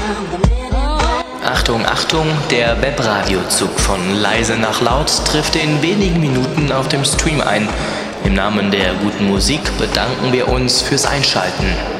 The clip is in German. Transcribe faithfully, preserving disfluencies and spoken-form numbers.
Achtung, Achtung, der Webradiozug von leise nach laut trifft in wenigen Minuten auf dem Stream ein. Im Namen der guten Musik bedanken wir uns fürs Einschalten.